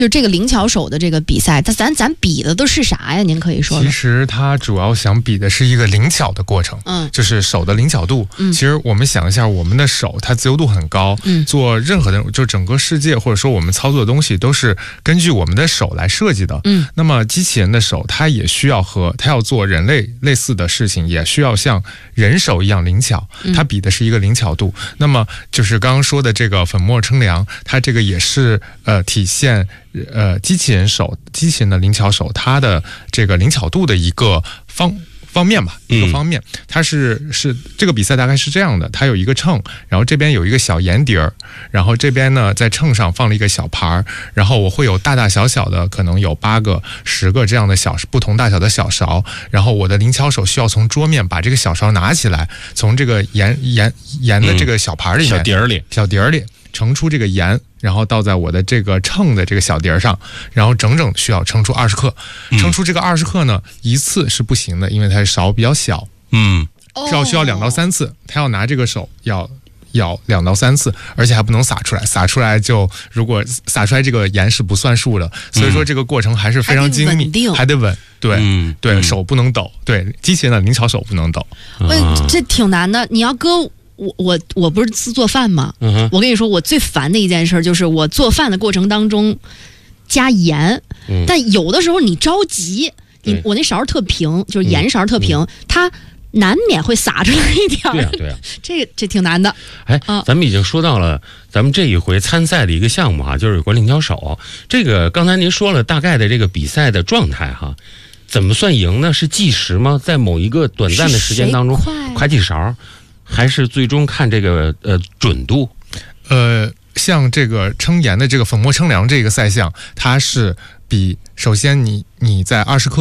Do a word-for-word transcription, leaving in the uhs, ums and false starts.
就这个灵巧手的这个比赛，它咱咱比的都是啥呀？您可以说说。 其实它主要想比的是一个灵巧的过程， 嗯， 就是手的灵巧度。 嗯， 其实我们想一下，我们的手它自由度很高， 嗯， 做任何的就整个世界或者说我们操作的东西都是根据我们的手来设计的。 嗯， 那么机器人的手它也需要和它要做人类类似的事情，也需要像人手一样灵巧。它比的是一个灵巧度。嗯，那么就是刚刚说的这个粉末称量，它这个也是呃体现。呃，机器人手，机器人的灵巧手，它的这个灵巧度的一个方方面吧，一个方面，它是是这个比赛大概是这样的，它有一个秤，然后这边有一个小盐碟儿，然后这边呢在秤上放了一个小盘儿，然后我会有大大小小的，可能有八个、十个这样的小不同大小的小勺，然后我的灵巧手需要从桌面把这个小勺拿起来，从这个盐盐盐的这个小盘里面、 小碟儿里， 小碟儿里。盛出这个盐，然后倒在我的这个秤的这个小碟上，然后整整需要称出二十克。称出这个二十克呢，一次是不行的，因为它勺比较小。 嗯， 是要需要两到三次。他要拿这个手要要两到三次，而且还不能洒出来，洒出来就如果洒出来这个盐是不算数的。所以说这个过程还是非常精密，还得稳。对、嗯、对、嗯，手不能抖。对，机器人的灵巧手不能抖。 嗯，这挺难的。你要搁。我我我不是做饭吗、嗯？我跟你说，我最烦的一件事就是我做饭的过程当中加盐，嗯、但有的时候你着急，你我那勺特平，就是盐勺特平，嗯、它难免会洒出来一点。 对啊对啊， 这这挺难的。 哎、啊，咱们已经说到了咱们这一回参赛的一个项目哈、啊，就是有关灵巧手。这个刚才您说了大概的这个比赛的状态哈，怎么算赢呢？是计时吗？在某一个短暂的时间当中快几勺？还是最终看这个呃准度， 呃，像这个称盐的这个粉末称量这个赛项，它是比首先你你在二十克。